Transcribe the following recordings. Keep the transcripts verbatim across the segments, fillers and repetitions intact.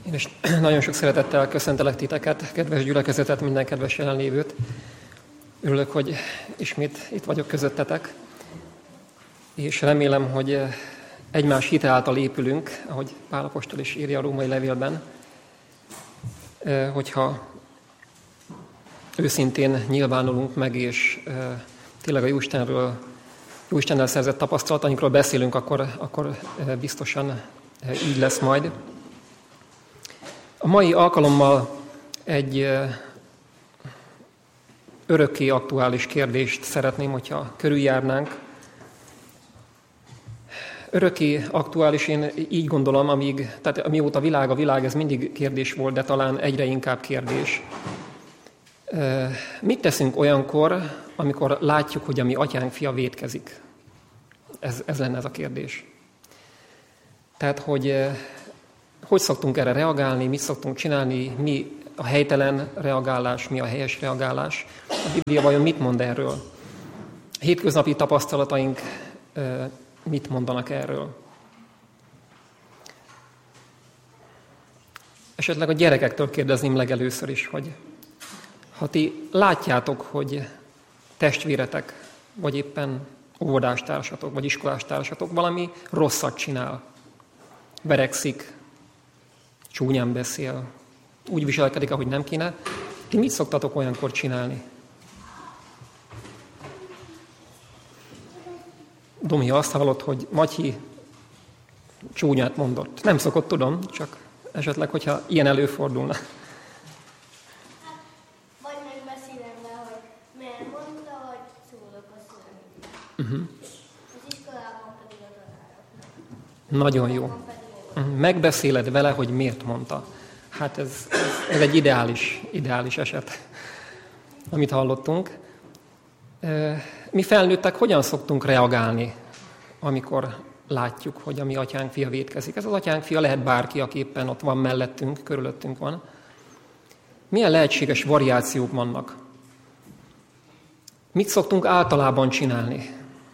Én is nagyon sok szeretettel köszöntelek titeket, kedves gyülekezetet, minden kedves jelenlévőt. Örülök, hogy ismét itt vagyok közöttetek, és remélem, hogy egymás hite által épülünk, ahogy Pál apostol is írja a római levélben, hogyha őszintén nyilvánulunk meg, és tényleg a Jóistenről, Jóistennel szerzett tapasztalatainkról beszélünk, akkor, akkor biztosan így lesz majd. A mai alkalommal egy örökké aktuális kérdést szeretném, hogyha körüljárnánk. Örökké aktuális, én így gondolom, amíg, tehát amióta világ a világ, ez mindig kérdés volt, de talán egyre inkább kérdés. Mit teszünk olyankor, amikor látjuk, hogy a mi atyánk fia vétkezik? Ez, ez lenne ez a kérdés. Tehát, hogy hogy szoktunk erre reagálni, mit szoktunk csinálni, mi a helytelen reagálás, mi a helyes reagálás. A Biblia vajon mit mond erről? A hétköznapi tapasztalataink mit mondanak erről? Esetleg a gyerekektől kérdezném legelőször is, hogy ha ti látjátok, hogy testvéretek, vagy éppen óvodástársatok, vagy iskolásttársatok valami rosszat csinál, verekszik, csúnyán beszél, úgy viselkedik, ahogy nem kéne, ti mit szoktatok olyankor csinálni? Domi azt hallott, hogy Matyi csúnyát mondott. Nem szokott, tudom, csak esetleg, hogyha ilyen előfordulna. Vagy megbeszélem le, hogy miért mondta, hogy szólok a szülőnek. Uh-huh. Az iskolában pedig a tanároknak. Nagyon jó. Megbeszéled vele, hogy miért mondta. Hát ez, ez, ez egy ideális, ideális eset, amit hallottunk. Mi felnőttek hogyan szoktunk reagálni, amikor látjuk, hogy a mi atyánk fia vétkezik? Ez az atyánk fia lehet bárki, aki éppen ott van mellettünk, körülöttünk van. Milyen lehetséges variációk vannak? Mit szoktunk általában csinálni?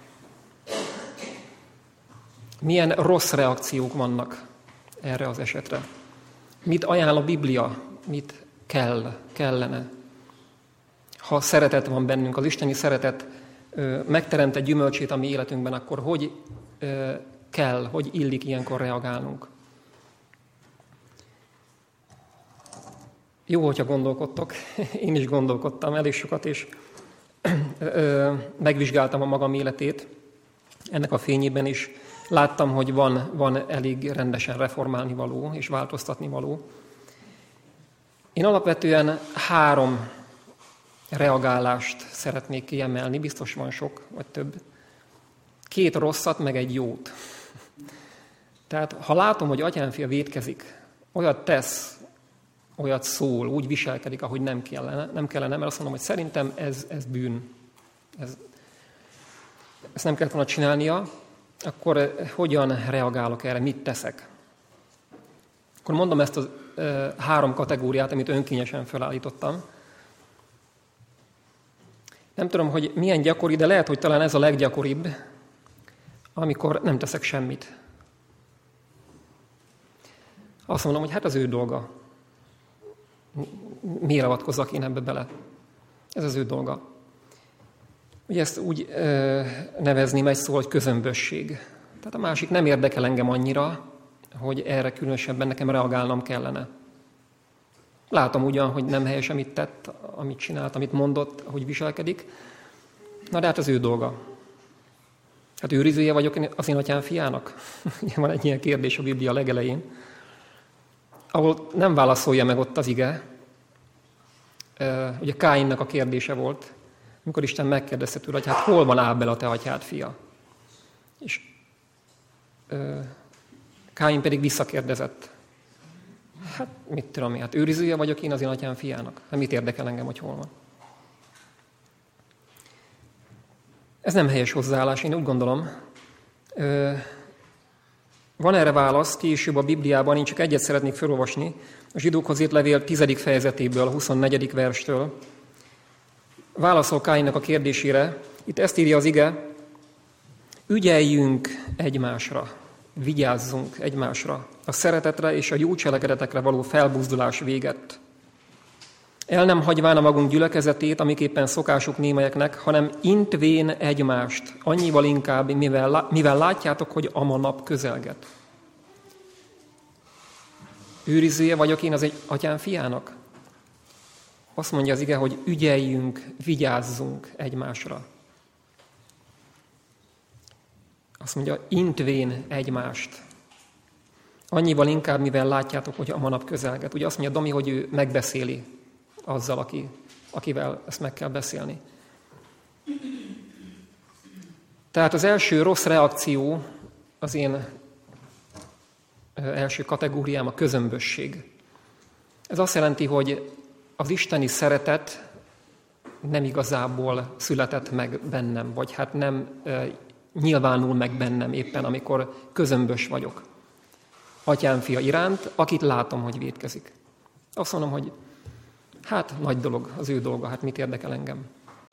Milyen rossz reakciók vannak erre az esetre? Mit ajánl a Biblia? Mit kell, kellene? Ha szeretet van bennünk, az isteni szeretet ö, megteremt egy gyümölcsét a mi életünkben, akkor hogy ö, kell, hogy illik ilyenkor reagálnunk? Jó, hogyha gondolkodtok. Én is gondolkodtam elég sokat, és ö, megvizsgáltam a magam életét. Ennek a fényében is láttam, hogy van, van elég rendesen reformálni való és változtatni való. Én alapvetően három reagálást szeretnék kiemelni, biztos van sok, vagy több. Két rosszat, meg egy jót. Tehát, ha látom, hogy atyám fia vétkezik, olyat tesz, olyat szól, úgy viselkedik, ahogy nem kellene, nem kellene, mert azt mondom, hogy szerintem ez, ez bűn. Ez, ezt nem kellett volna csinálnia, akkor hogyan reagálok erre, mit teszek? Akkor mondom ezt a e, három kategóriát, amit önkényesen felállítottam. Nem tudom, hogy milyen gyakori, de lehet, hogy talán ez a leggyakoribb, amikor nem teszek semmit. Azt mondom, hogy hát az ő dolga. Miért avatkozzak én ebbe bele? Ez az ő dolga. Ugye ezt úgy ö, nevezném egy szó, hogy közömbösség. Tehát a másik nem érdekel engem annyira, hogy erre különösebben nekem reagálnom kellene. Látom ugyan, hogy nem helyes, amit tett, amit csinált, amit mondott, hogy viselkedik. Na de hát az ő dolga. Hát őrizője vagyok az én atyám fiának? Ugye van egy ilyen kérdés a Biblia legelején, ahol nem válaszolja meg ott az ige. Ugye Káinnak a kérdése volt, amikor Isten megkérdezte tőle, hogy hát hol van Ábel a te atyád fia? És ö, Káin pedig visszakérdezett. Hát mit tudom én, hát őrizője vagyok én az én atyám fiának. Hát mit érdekel engem, hogy hol van? Ez nem helyes hozzáállás, én úgy gondolom. Ö, van erre válasz, később a Bibliában, én csak egyet szeretnék felolvasni, a Zsidókhoz írt levél tizedik fejezetéből, a huszonnegyedik verstől. Válaszol Káinnak a kérdésére, itt ezt írja az ige, ügyeljünk egymásra. vigyázzunk egymásra. A szeretetre és a jó cselekedetekre való felbuzdulás véget. El nem hagyván a magunk gyülekezetét, amiképpen szokásuk némelyeknek, hanem intvén egymást, annyival inkább, mivel, mivel látjátok, hogy ama nap közelget. Őrizője vagyok én az egy atyám fiának? Azt mondja az ige, hogy ügyeljünk, vigyázzunk egymásra. Azt mondja, intvén egymást. Annyival inkább, mivel látjátok, hogy a manap közelget. Ugye azt mondja Domi, hogy ő megbeszéli azzal, aki, akivel ezt meg kell beszélni. Tehát az első rossz reakció, az én első kategóriám a közömbösség. Ez azt jelenti, hogy az isteni szeretet nem igazából született meg bennem, vagy hát nem e, nyilvánul meg bennem éppen, amikor közömbös vagyok. Atyám fia iránt, akit látom, hogy vétkezik. Azt mondom, hogy hát nagy dolog, az ő dolga, hát mit érdekel engem.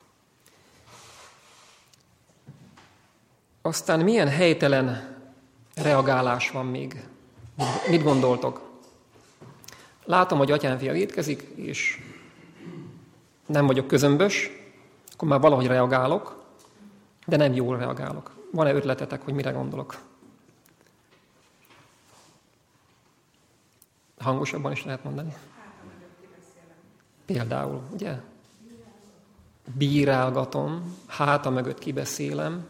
Aztán milyen helytelen reagálás van még? Mit gondoltok? Látom, hogy atyám fia vétkezik, és nem vagyok közömbös, akkor már valahogy reagálok, de nem jól reagálok. Van-e ötletetek, hogy mire gondolok? Hangosabban is lehet mondani. Például, ugye? Bírálgatom, háta mögött kibeszélem.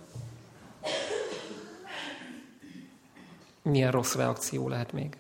Milyen rossz reakció lehet még?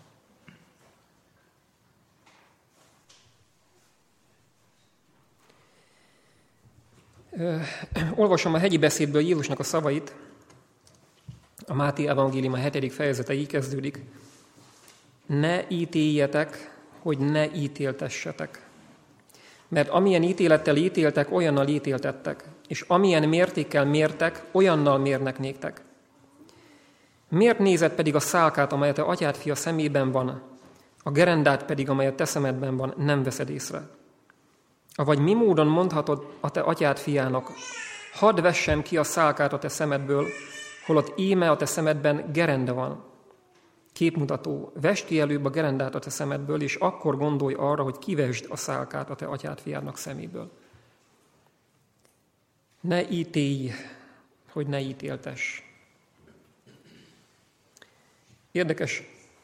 Olvasom a hegyi beszédből Jézusnak a szavait. A Máté evangélium a hetedik fejezete így kezdődik. Ne ítéljetek, hogy ne ítéltessetek. Mert amilyen ítélettel ítéltek, olyannal ítéltettek, és amilyen mértékkel mértek, olyannal mérnek néktek. Miért nézed pedig a szálkát, amelyet a atyád fia szemében van, a gerendát pedig, amely a te szemedben van, nem veszed észre? Avagy mi módon mondhatod a te atyád fiának, hadd vessem ki a szálkát a te szemedből, holott íme a te szemedben gerenda van. Képmutató, vesd ki előbb a gerendát a te szemedből, és akkor gondolj arra, hogy kivesd a szálkát a te atyád fiádnak szeméből. Ne ítélj, hogy ne ítéltess. Érdekes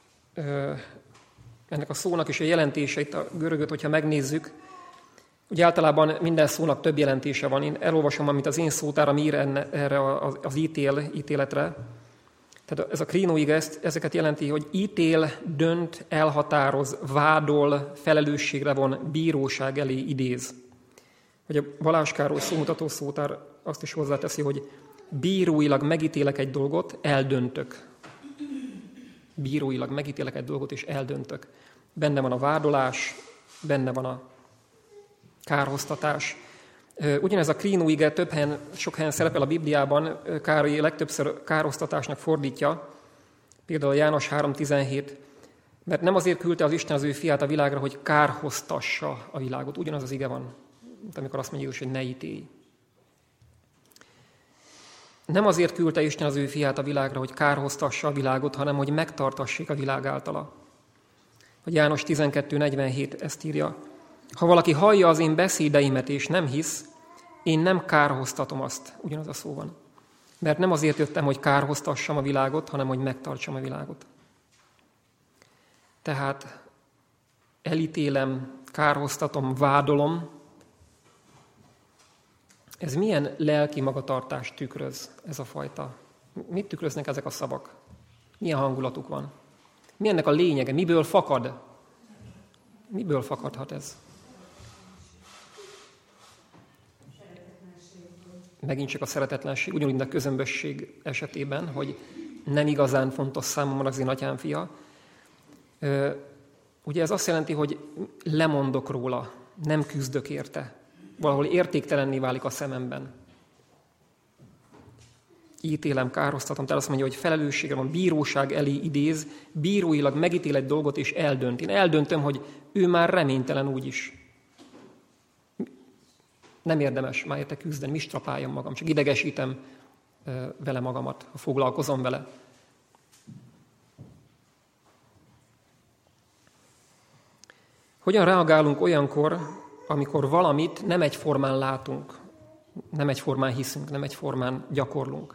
ennek a szónak is a jelentése, itt a görögöt, hogyha megnézzük. Ugye általában minden szónak több jelentése van. Én elolvasom, amit az én szótáram ír erre az ítél, ítéletre. Tehát ez a krínoige ezeket jelenti, hogy ítél, dönt, elhatároz, vádol, felelősségre von, bíróság elé idéz. Vagy a Balázs Károly szómutató szótár azt is hozzáteszi, hogy bíróilag megítélek egy dolgot, eldöntök. Bíróilag megítélek egy dolgot, és eldöntök. Benne van a vádolás, benne van a kárhoztatás. Ugyanez a krínoige több helyen, sok helyen szerepel a Bibliában, Károly legtöbbször kárhoztatásnak fordítja, például a János három tizenhét, mert nem azért küldte az Isten az ő fiát a világra, hogy kárhoztassa a világot. Ugyanaz az ige van, mint amikor azt mondja Jézus, hogy ne ítélj. Nem azért küldte Isten az ő fiát a világra, hogy kárhoztassa a világot, hanem hogy megtartassék a világ általa. Hogy János tizenkettő negyvenhét ezt írja. Ha valaki hallja az én beszédeimet és nem hisz, én nem kárhoztatom azt, ugyanaz a szó van. Mert nem azért jöttem, hogy kárhoztassam a világot, hanem hogy megtartsam a világot. Tehát elítélem, kárhoztatom, vádolom. Ez milyen lelki magatartást tükröz ez a fajta? Mit tükröznek ezek a szavak? Milyen hangulatuk van? Mi ennek a lényege? Miből fakad? Miből fakadhat ez? Megint csak a szeretetlenség, ugyanúgy a közömbösség esetében, hogy nem igazán fontos számomra az én atyám fia. Ugye ez azt jelenti, hogy lemondok róla, nem küzdök érte. Valahol értéktelenné válik a szememben. Ítélem, kárhoztatom, tehát azt mondja, hogy felelősségre van, bíróság elé idéz, bíróilag megítél egy dolgot és eldönt. Én eldöntöm, hogy ő már reménytelen úgyis. Nem érdemes már érte küzdeni, mistrapáljam magam, csak idegesítem vele magamat, ha foglalkozom vele. Hogyan reagálunk olyankor, amikor valamit nem egyformán látunk, nem egyformán hiszünk, nem egyformán gyakorlunk?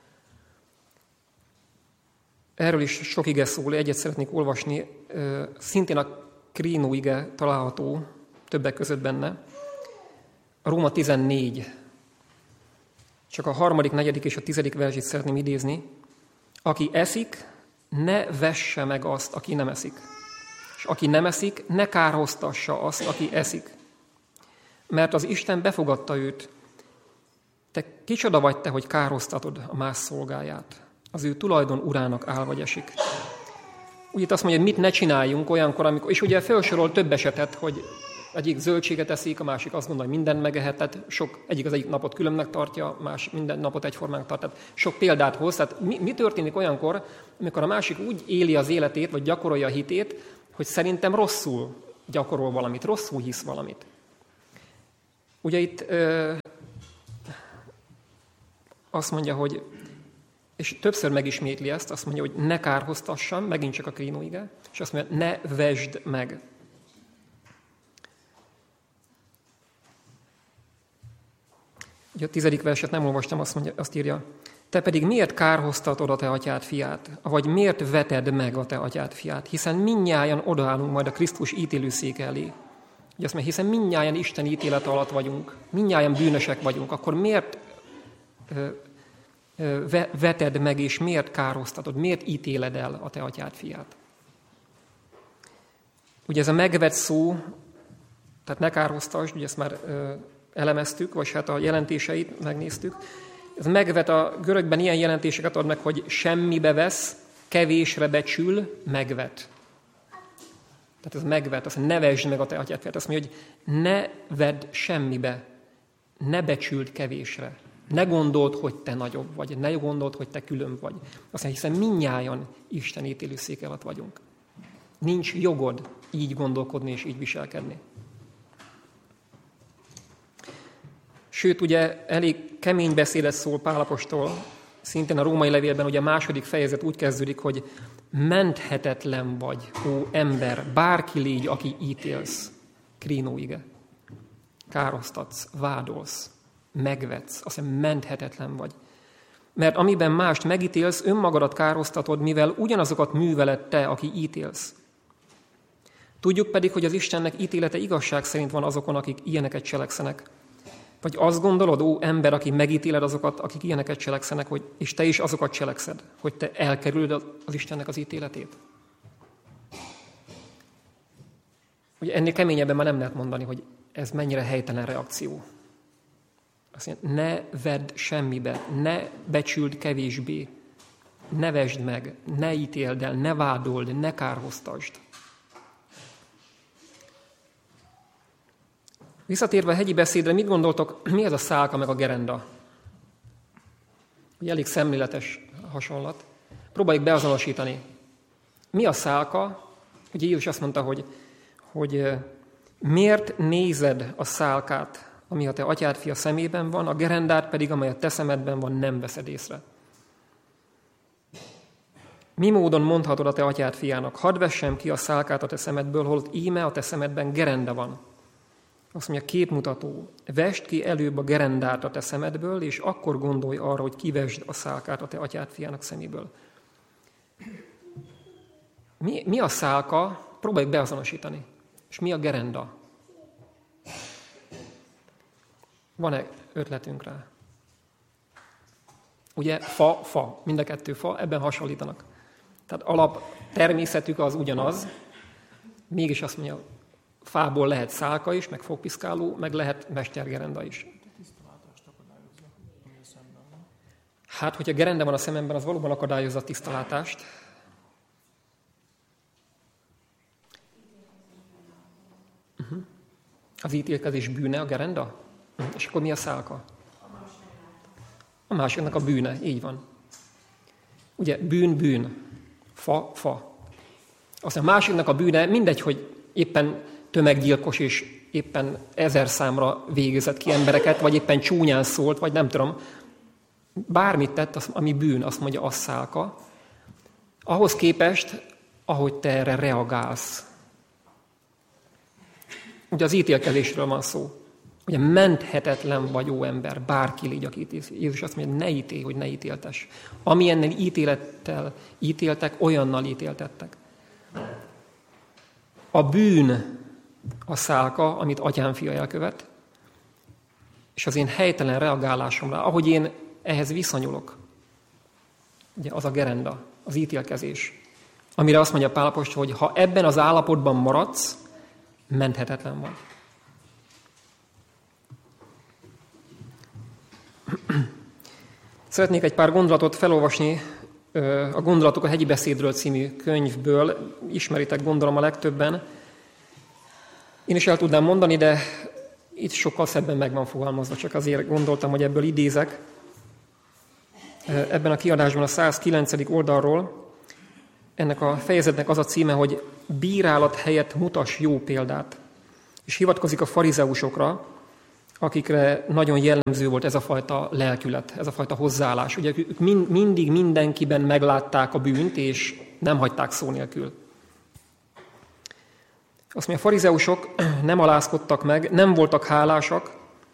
Erről is sok ige szól, egyet szeretnék olvasni, szintén a Krínó ige található többek között benne. A Róma tizennégy. Csak a harmadik, negyedik és a tizedik versét szeretném idézni. Aki eszik, ne vesse meg azt, aki nem eszik. És aki nem eszik, ne kárhoztassa azt, aki eszik. Mert az Isten befogadta őt. Te kicsoda vagy te, hogy kárhoztatod a más szolgáját. Az ő tulajdon urának áll vagy esik. Úgy itt azt mondja, hogy mit ne csináljunk olyankor, amikor... És ugye felsorol több esetet, hogy egyik zöldséget eszik, a másik azt gondolja, hogy mindent megehet, tehát sok, egyik az egyik napot különnek tartja, más minden napot egyformán tart. Tehát sok példát hoz. Tehát mi, mi történik olyankor, amikor a másik úgy éli az életét, vagy gyakorolja a hitét, hogy szerintem rosszul gyakorol valamit, rosszul hisz valamit. Ugye itt ö, azt mondja, hogy, és többször megismétli ezt, azt mondja, hogy ne kárhoztassam, megint csak a Krínó ige, és azt mondja, ne vesd meg. Ugye a tizedik verset nem olvastam, azt, mondja, azt írja, te pedig miért kárhoztatod a te atyád fiát, vagy miért veted meg a te atyád fiát, hiszen mindnyájan odaállunk majd a Krisztus ítélőszéke elé. Ugye azt mondja, hiszen mindnyájan Isten ítélet alatt vagyunk, mindnyájan bűnösek vagyunk, akkor miért ö, ö, veted meg, és miért kárhoztatod, miért ítéled el a te atyád fiát? Ugye ez a megvet szó, tehát ne kárhoztasd, ugye ezt már ö, elemeztük, vagy hát a jelentéseit megnéztük. Ez megvet, a görögben ilyen jelentéseket ad meg, hogy semmibe vesz, kevésre becsül, megvet. Tehát ez megvet, azt mondja, ne vesd meg a te atyád fiát. Azt mondja, hogy ne vedd semmibe, ne becsüld kevésre. Ne gondold, hogy te nagyobb vagy, ne gondold, hogy te különb vagy. Azt mondja, hiszen mindnyájan Isten ítélőszék alatt vagyunk. Nincs jogod így gondolkodni és így viselkedni. Sőt, ugye elég kemény beszédet szól Pál apostol, szintén a római levélben ugye a második fejezet úgy kezdődik, hogy menthetetlen vagy, ó ember, bárki légy, aki ítélsz. Krínó ige. Károztatsz, vádolsz, megvetsz, azt hiszem menthetetlen vagy. Mert amiben mást megítélsz, önmagadat károztatod, mivel ugyanazokat műveled te, aki ítélsz. Tudjuk pedig, hogy az Istennek ítélete igazság szerint van azokon, akik ilyeneket cselekszenek. Vagy azt gondolod, ó ember, aki megítéled azokat, akik ilyeneket cselekszenek, hogy, és te is azokat cselekszed, hogy te elkerülöd az Istennek az ítéletét? Ugye ennél keményebben már nem lehet mondani, hogy ez mennyire helytelen reakció. Azt mondja, ne vedd semmibe, ne becsüld kevésbé, ne vesd meg, ne ítéld el, ne vádold, ne kárhoztasd. Visszatérve a hegyi beszédre, mit gondoltok, mi ez a szálka meg a gerenda? Ugye elég szemléletes hasonlat. Próbáljuk beazonosítani. Mi a szálka? Ugye Jézus azt mondta, hogy, hogy miért nézed a szálkát, ami a te atyád fia szemében van, a gerendát pedig, amely a te szemedben van, nem veszed észre. Mi módon mondhatod a te atyád fiának, hadd vessem ki a szálkát a te szemedből, holott íme a te szemedben gerenda van. Azt mondja, képmutató, vesd ki előbb a gerendát a te szemedből, és akkor gondolj arra, hogy kivesd a szálkát a te atyád fiának szeméből. Mi, mi a szálka? Próbáljuk beazonosítani. És mi a gerenda? Van-e ötletünk rá? Ugye fa, fa, mind a kettő fa, ebben hasonlítanak. Tehát alap természetük az ugyanaz, mégis azt mondja, fából lehet szálka is, meg fogpiszkáló, meg lehet mestergerenda is. Hát, hogyha gerenda van a szememben, az valóban akadályozza a tisztalátást. Uh-huh. Az ítélkezés bűne a gerenda? Uh-huh. És akkor mi a szálka? A másiknak a bűne, így van. Ugye bűn, bűn, fa, fa. Aztán a másiknak a bűne, mindegy, hogy éppen tömeggyilkos és éppen ezer számra végezett ki embereket, vagy éppen csúnyán szólt, vagy nem tudom, bármit tett, az, ami bűn, azt mondja, az szálka. Ahhoz képest, ahogy te erre reagálsz. Ugye az ítélkezésről van szó. Ugye menthetetlen vagy, ó ember, bárki légy, akit Jézus azt mondja, ne ítélj, hogy ne ítéltes. Amilyennel ítélettel ítéltek, olyannal ítéltettek. A bűn a szálka, amit atyám fia elkövet, és az én helytelen reagálásomra, ahogy én ehhez viszonyulok, ugye az a gerenda, az ítélkezés, amire azt mondja Pál apostol, hogy ha ebben az állapotban maradsz, menthetetlen vagy. Szeretnék egy pár gondolatot felolvasni a Gondolatok a hegyi beszédről című könyvből. Ismeritek, gondolom, a legtöbben. Én is el tudnám mondani, de itt sokkal szebben meg van fogalmazva, csak azért gondoltam, hogy ebből idézek. Ebben a kiadásban a száz kilencedik oldalról ennek a fejezetnek az a címe, hogy bírálat helyett mutass jó példát. És hivatkozik a farizeusokra, akikre nagyon jellemző volt ez a fajta lelkület, ez a fajta hozzáállás. Ugye ők mindig mindenkiben meglátták a bűnt, és nem hagyták szó nélkül. Azt mondja, a farizeusok nem alázkodtak meg, nem voltak hálásak,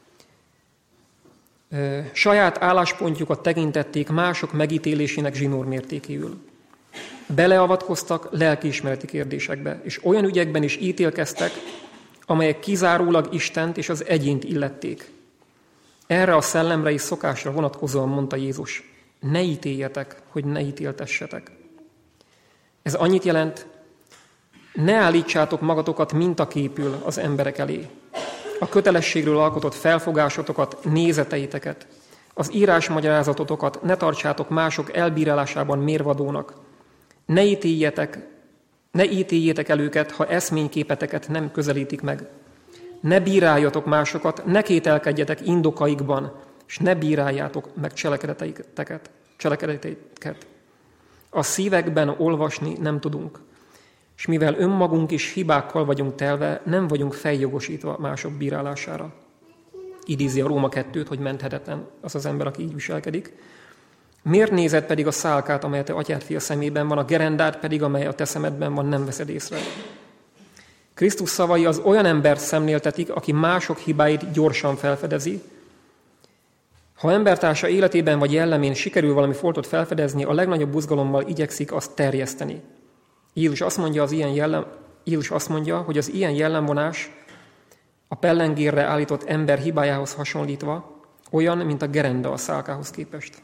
saját álláspontjukat tekintették mások megítélésének zsinórmértékéül. Beleavatkoztak lelkiismereti kérdésekbe, és olyan ügyekben is ítélkeztek, amelyek kizárólag Istent és az egyént illették. Erre a szellemre és szokásra vonatkozóan mondta Jézus, ne ítéljetek, hogy ne ítéltessetek. Ez annyit jelent, ne állítsátok magatokat mintaképül az emberek elé. A kötelességről alkotott felfogásotokat, nézeteiteket, az írásmagyarázatotokat ne tartsátok mások elbírálásában mérvadónak. Ne ítéljetek, ne ítéljétek el őket, ha eszményképeteket nem közelítik meg. Ne bíráljatok másokat, ne kételkedjetek indokaikban, és ne bíráljátok meg cselekedeteiket. cselekedeteiket. A szívekben olvasni nem tudunk, és mivel önmagunk is hibákkal vagyunk telve, nem vagyunk feljogosítva mások bírálására. Idézi a Róma kettőt, hogy menthetetlen az az ember, aki így viselkedik. Miért nézed pedig a szálkát, amely a te atyád fia szemében van, a gerendát pedig, amely a te szemedben van, nem veszed észre? Krisztus szavai az olyan embert szemléltetik, aki mások hibáit gyorsan felfedezi. Ha embertársa életében vagy jellemén sikerül valami foltot felfedezni, a legnagyobb buzgalommal igyekszik azt terjeszteni. Jézus azt mondja, az ilyen jellem, Jézus azt mondja, hogy az ilyen jellemvonás a pellengérre állított ember hibájához hasonlítva olyan, mint a gerenda a szálkához képest.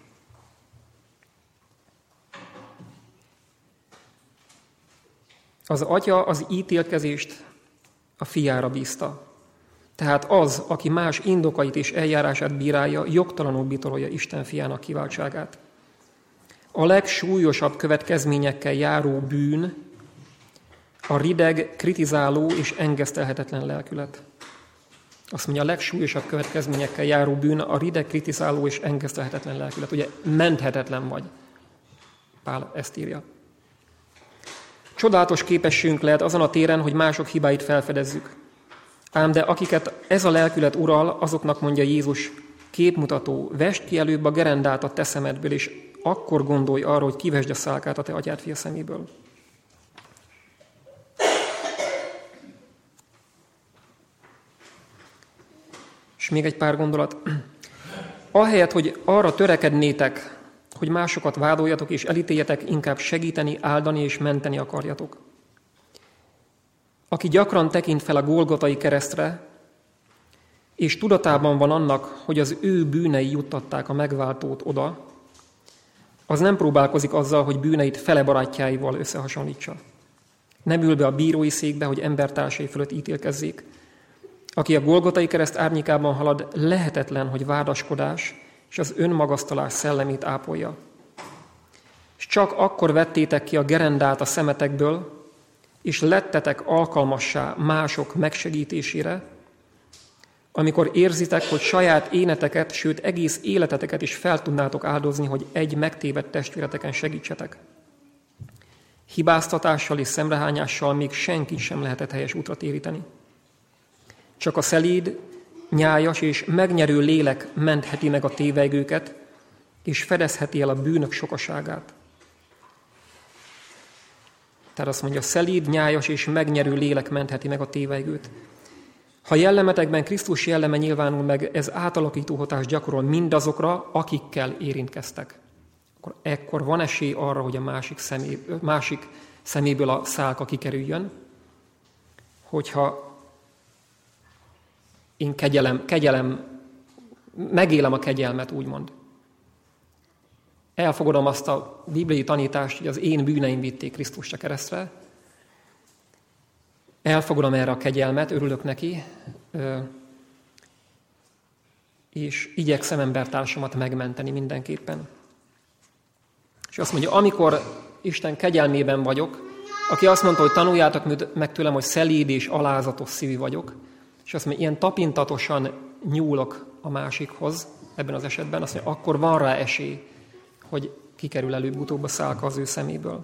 Az atya az ítélkezést a fiára bízta. Tehát az, aki más indokait és eljárását bírálja, jogtalanul bitolja Isten fiának kiváltságát. A legsúlyosabb következményekkel járó bűn a rideg, kritizáló és engesztelhetetlen lelkület. Azt mondja, a legsúlyosabb következményekkel járó bűn a rideg, kritizáló és engesztelhetetlen lelkület. Ugye menthetetlen vagy. Pál ezt írja. Csodálatos képességünk lehet azon a téren, hogy mások hibáit felfedezzük. Ám de akiket ez a lelkület ural, azoknak mondja Jézus, képmutató, vesd ki előbb a gerendát a te szemedből, és akkor gondolj arra, hogy kivesd a szálkát a te atyád fia szeméből. És még egy pár gondolat. Ahelyett, hogy arra törekednétek, hogy másokat vádoljatok és elítéljetek, inkább segíteni, áldani és menteni akarjatok. Aki gyakran tekint fel a Golgotai keresztre, és tudatában van annak, hogy az ő bűnei juttatták a megváltót oda, az nem próbálkozik azzal, hogy bűneit fele barátjáival összehasonlítsa. Nem ül be a bírói székbe, hogy embertársai fölött ítélkezzék. Aki a Golgotai kereszt árnyékában halad, lehetetlen, hogy vádaskodás és az önmagasztalás szellemét ápolja. És csak akkor vettétek ki a gerendát a szemetekből, és lettetek alkalmassá mások megsegítésére, amikor érzitek, hogy saját éneteket, sőt egész életeteket is fel tudnátok áldozni, hogy egy megtévedt testvéreteken segítsetek. Hibáztatással és szemrehányással még senkit sem lehetett helyes útra téríteni. Csak a szelíd, nyájas és megnyerő lélek mentheti meg a tévegőket, és fedezheti el a bűnök sokaságát. Tehát azt mondja, szelíd, nyájas és megnyerő lélek mentheti meg a tévegőt. Ha jellemetekben Krisztus jelleme nyilvánul meg, ez átalakító hatást gyakorol mindazokra, akikkel érintkeztek. Akkor ekkor van esély arra, hogy a másik, szemé, másik szeméből a szálka kikerüljön, hogyha én kegyelem, kegyelem, megélem a kegyelmet, úgymond. Elfogadom azt a bibliai tanítást, hogy az én bűneim vitték Krisztusra keresztre. Elfogadom erre a kegyelmet, örülök neki, és igyekszem embertársamat megmenteni mindenképpen. És azt mondja, amikor Isten kegyelmében vagyok, aki azt mondta, hogy tanuljátok meg tőlem, hogy szelíd és alázatos szívű vagyok, és azt mondja, ilyen tapintatosan nyúlok a másikhoz, ebben az esetben, azt mondja, akkor van rá esély, hogy kikerül előbb-utóbb a szálka az ő szeméből.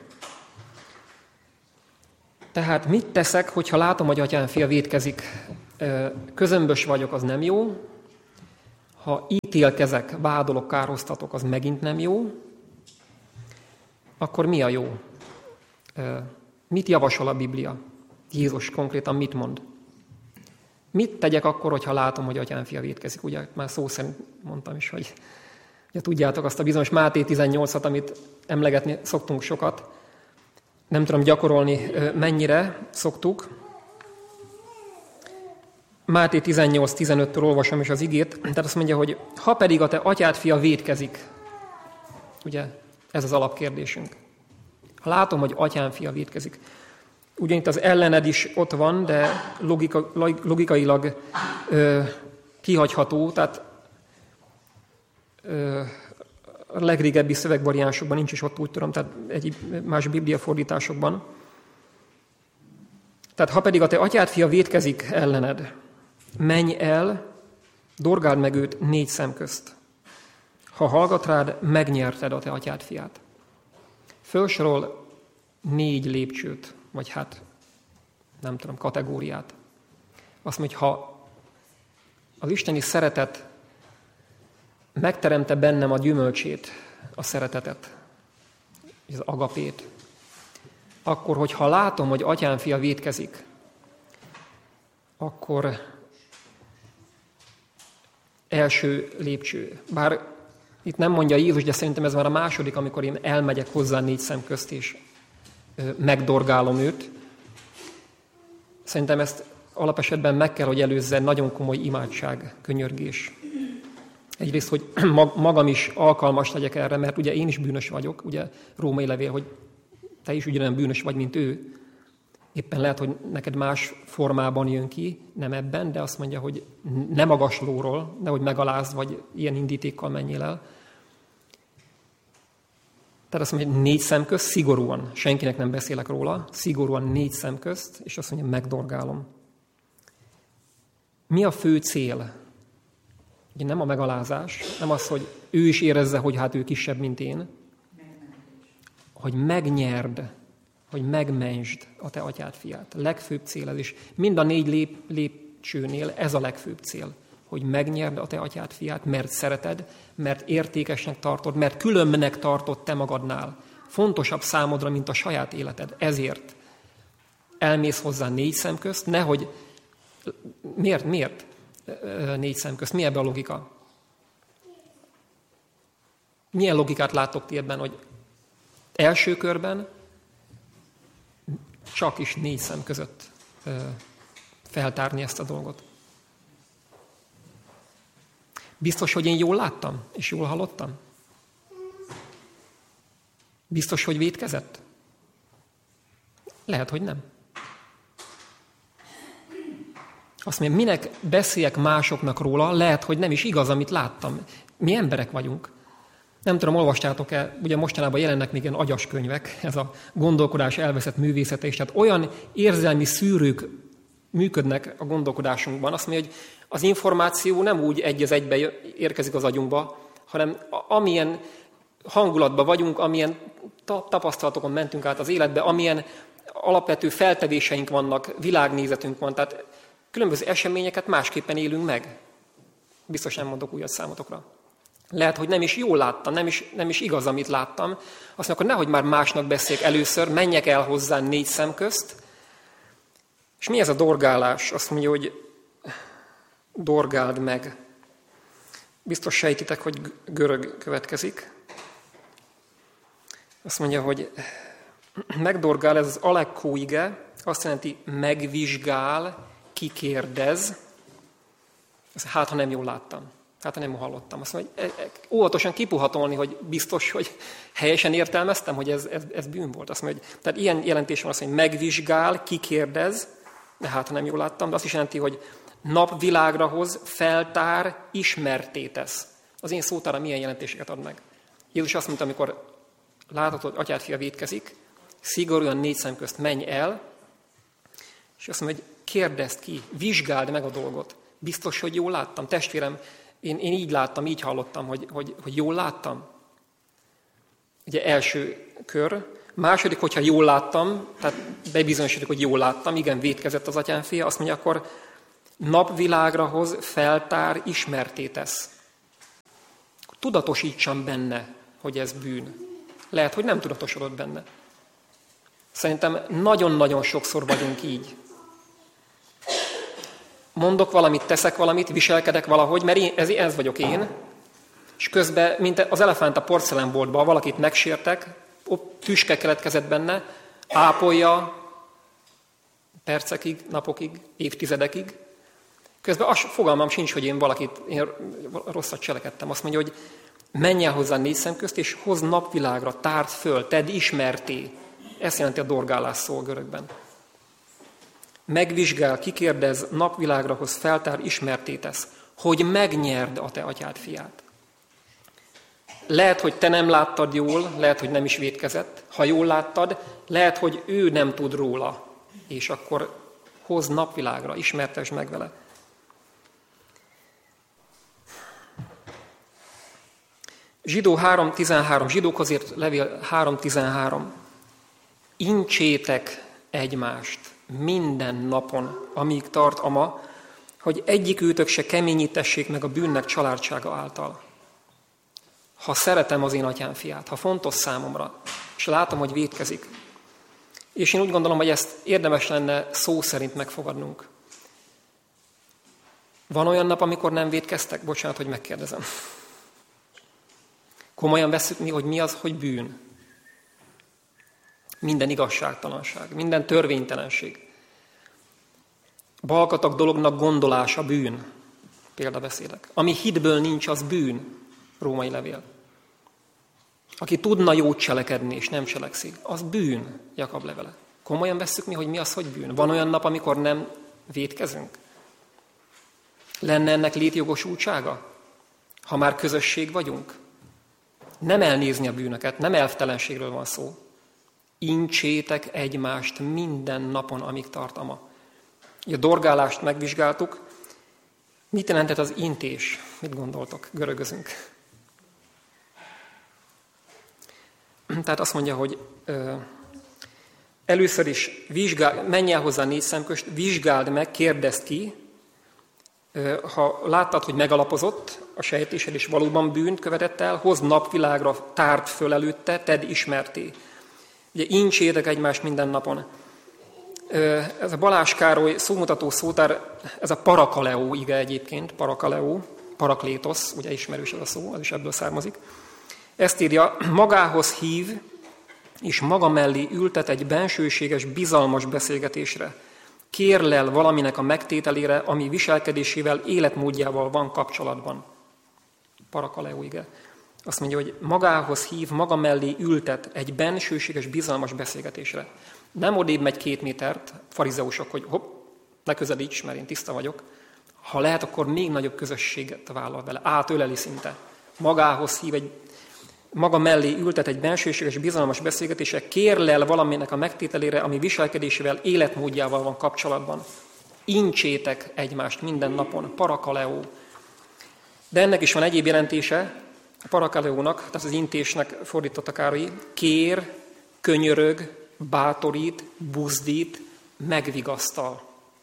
Tehát mit teszek, hogyha látom, hogy atyám fia vétkezik, közömbös vagyok, az nem jó. Ha ítélkezek, vádolok, károsztatok, az megint nem jó. Akkor mi a jó? Mit javasol a Biblia? Jézus konkrétan mit mond? Mit tegyek akkor, hogyha látom, hogy atyám fia vétkezik? Ugye már szó szerint mondtam is, hogy ugye tudjátok azt a bizonyos Máté tizennyolcat, amit emlegetni szoktunk sokat. Nem tudom gyakorolni, mennyire szoktuk. Máté tizennyolc tizenöttől olvasom is az igét, tehát azt mondja, hogy ha pedig a te atyád fia vétkezik, ugye ez az alapkérdésünk. Ha látom, hogy atyám fia vétkezik, ugyanitt az ellened is ott van, de logika, logikailag ö, kihagyható, tehát ö, a legrégebbi szövegvariánsokban nincs is ott, úgy tudom, tehát egy más bibliafordításokban. Tehát ha pedig a te atyád fia vétkezik ellened, menj el, dorgáld meg őt négy szem közt. Ha hallgat rád, megnyerted a te atyád fiát. Fölsorol négy lépcsőt, vagy hát nem tudom, kategóriát. Azt mondja, hogy ha az isteni szeretet megteremte bennem a gyümölcsét, a szeretetet, az agapét, akkor, hogyha látom, hogy atyám fia vétkezik, akkor első lépcső. Bár itt nem mondja Jézus, de szerintem ez már a második, amikor én elmegyek hozzá négy szem közt, és megdorgálom őt. Szerintem ezt alapesetben meg kell, hogy előzze nagyon komoly imádság, könyörgés. Egyrészt, hogy magam is alkalmas legyek erre, mert ugye én is bűnös vagyok, ugye római levél, hogy te is ugyanolyan bűnös vagy, mint ő. Éppen lehet, hogy neked más formában jön ki, nem ebben, de azt mondja, hogy ne magaslóról, nehogy megalázd, vagy ilyen indítékkal menjél el. Tehát azt mondja, hogy négy szem közt, szigorúan, senkinek nem beszélek róla, szigorúan négy szem közt, és azt mondja, megdorgálom. Mi a fő cél? Ugye nem a megalázás, nem az, hogy ő is érezze, hogy hát ő kisebb, mint én, hogy megnyerd, hogy megmentsd a te atyád fiát. A legfőbb cél ez is. Mind a négy lép, lépcsőnél ez a legfőbb cél, hogy megnyerd a te atyád fiát, mert szereted, mert értékesnek tartod, mert különbnek tartod te magadnál. Fontosabb számodra, mint a saját életed. Ezért elmész hozzá négy szem közt, nehogy... Miért? Miért négy szem közt? Mi ebben a logika? Milyen logikát láttok ti ebben, hogy első körben csak is négy szem között feltárni ezt a dolgot? Biztos, hogy én jól láttam, és jól hallottam? Biztos, hogy vétkezett? Lehet, hogy nem. Azt mondja, minek beszéljek másoknak róla, lehet, hogy nem is igaz, amit láttam. Mi emberek vagyunk. Nem tudom, olvastátok-e, ugye mostanában jelennek még ilyen agyas könyvek, ez a gondolkodás elveszett művészete is, tehát olyan érzelmi szűrők működnek a gondolkodásunkban. Azt mondja, hogy az információ nem úgy egy az egybe érkezik az agyunkba, hanem amilyen hangulatban vagyunk, amilyen tapasztalatokon mentünk át az életbe, amilyen alapvető feltevéseink vannak, világnézetünk van, tehát különböző eseményeket másképpen élünk meg. Biztos nem mondok újat számotokra. Lehet, hogy nem is jól láttam, nem is, nem is igaz, amit láttam. Azt mondja, akkor nehogy már másnak beszéljek először, menjek el hozzá négy szem közt. És mi ez a dorgálás? Azt mondja, hogy Dorgáld meg. Biztos sejtitek, hogy görög következik. Azt mondja, hogy megdorgál, ez az alekkó ige, azt jelenti megvizsgál, kikérdez. Hát, ha nem jól láttam. Hát, ha nem jól hallottam. Azt mondja, hogy óvatosan kipuhatolni, hogy biztos, hogy helyesen értelmeztem, hogy ez, ez, ez bűn volt. Azt mondja, hogy, tehát ilyen jelentés van, azt mondja, hogy megvizsgál, kikérdez, de hát, ha nem jól láttam, de azt is jelenti, hogy napvilágra hoz, feltár, ismertté tesz. Az én szótára milyen jelentéseket ad meg. Jézus azt mondta, amikor látod, hogy atyád fia vétkezik, szigorúan négy szem közt menj el, és azt mondja, hogy kérdezd ki, vizsgáld meg a dolgot. Biztos, hogy jól láttam. Testvérem, én, én így láttam, így hallottam, hogy, hogy, hogy jól láttam. Ugye első kör. Második, hogyha jól láttam, tehát bebizonyosítok, hogy jól láttam, igen, vétkezett az atyám fia, azt mondja, akkor napvilágra hoz, feltár, ismertté tesz. Tudatosítsam benne, hogy ez bűn. Lehet, hogy nem tudatosodott benne. Szerintem nagyon-nagyon sokszor vagyunk így. Mondok valamit, teszek valamit, viselkedek valahogy, mert én, ez, ez vagyok én, és közben, mint az elefánt a porcelánboltban, valakit megsértek, ott tüske keletkezett benne, ápolja percekig, napokig, évtizedekig. Közben az fogalmam sincs, hogy én valakit én rosszat cselekedtem. Azt mondja, hogy menj el hozzá négy szem közt, és hozz napvilágra, tárd föl, tedd ismerté. Ezt jelenti a dorgálás szó a görögben. Megvizsgál, kikérdez, napvilágra hoz, feltár, ismerté tesz, hogy megnyerd a te atyád fiát. Lehet, hogy te nem láttad jól, lehet, hogy nem is vétkezett. Ha jól láttad, lehet, hogy ő nem tud róla, és akkor hozz napvilágra, ismertesd meg vele. Zsidó három tizenhárom, Zsidókhoz írt levél három tizenhárom. Incsétek egymást minden napon, amíg tart a ma, hogy egyikőtök se keményítessék meg a bűnnek családsága által. Ha szeretem az én atyám fiát, ha fontos számomra, és látom, hogy vétkezik, és én úgy gondolom, hogy ezt érdemes lenne szó szerint megfogadnunk. Van olyan nap, amikor nem vétkeztek? Bocsánat, hogy megkérdezem. Komolyan vesszük mi, hogy mi az, hogy bűn. Minden igazságtalanság, minden törvénytelenség. Balkatag dolognak gondolása bűn. Példabeszédek. Ami hitből nincs, az bűn. Római levél. Aki tudna jót cselekedni, és nem cselekszik, az bűn. Jakab levele. Komolyan vesszük mi, hogy mi az, hogy bűn. Van olyan nap, amikor nem vétkezünk? Lenne ennek létjogosultsága? Ha már közösség vagyunk? Nem elnézni a bűnöket, nem elvtelenségről van szó. Incsétek egymást minden napon, amíg tart a ma. A dorgálást megvizsgáltuk. Mit jelentett az intés? Mit gondoltok? Görögözünk. Tehát azt mondja, hogy ö, először is vizsgál, menj el hozzá négy szemközt, vizsgáld meg, kérdezd ki, ö, ha láttad, hogy megalapozott a sejtésed, és valóban bűnt követett el, hozd napvilágra, tárd föl előtte, tedd ismerté. Ugye incsétek egymást minden napon. Ö, ez a Balázs Károly szómutató szótár, ez a parakaleó ige egyébként, parakaleó, paraklétosz, ugye ismerős ez a szó, az is ebből származik. Ezt írja, magához hív, és maga mellé ültet egy bensőséges, bizalmas beszélgetésre. Kérlel valaminek a megtételére, ami viselkedésével, életmódjával van kapcsolatban. Parakaleó ige. Azt mondja, hogy magához hív, maga mellé ültet egy bensőséges, bizalmas beszélgetésre. Nem odébb megy két métert, farizeusok, hogy hopp, ne közelíts, mert én tiszta vagyok. Ha lehet, akkor még nagyobb közösséget vállal vele. Átöleli szinte. Magához hív egy maga mellé ültet egy bensőséges, bizalmas beszélgetésre, kérlel valaminek a megtételére, ami viselkedésével, életmódjával van kapcsolatban. Incsétek egymást minden napon, parakaleó. De ennek is van egyéb jelentése, a parakaleónak, tehát az intésnek fordította Károly, kér, könyörög, bátorít, buzdít, megvigasztal.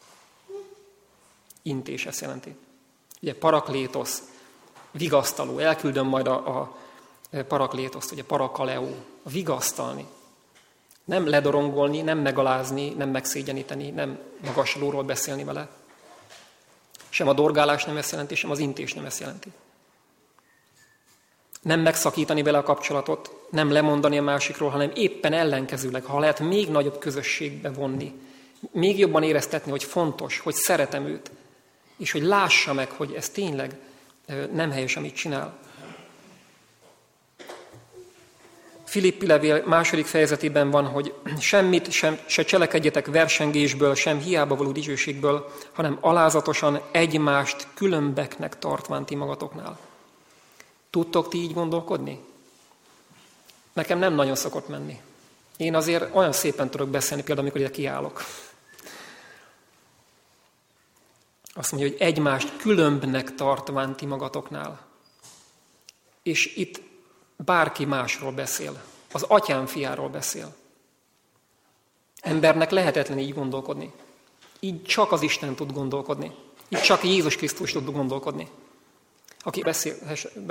Intés ezt jelenti. Ugye paraklétosz, vigasztaló, elküldöm majd a, a paraklétoszt, ugye parakaleó, vigasztalni. Nem ledorongolni, nem megalázni, nem megszégyeníteni, nem magaslóról beszélni vele. Sem a dorgálás nem ezt jelenti, sem az intés nem ezt jelenti. Nem megszakítani vele a kapcsolatot, nem lemondani a másikról, hanem éppen ellenkezőleg, ha lehet, még nagyobb közösségbe vonni, még jobban éreztetni, hogy fontos, hogy szeretem őt, és hogy lássa meg, hogy ez tényleg nem helyes, amit csinál. Filippi levél második fejezetében van, hogy semmit sem, se cselekedjetek versengésből, sem hiába való dicsőségből, hanem alázatosan egymást különbeknek tartván ti magatoknál. Tudtok ti így gondolkodni? Nekem nem nagyon szokott menni. Én azért olyan szépen tudok beszélni, például amikor ide kiállok. Azt mondja, hogy egymást különbnek tartván ti magatoknál. És itt bárki másról beszél. Az atyám fiáról beszél. Embernek lehetetlen így gondolkodni. Így csak az Isten tud gondolkodni. Így csak Jézus Krisztus tud gondolkodni. Aki beszél,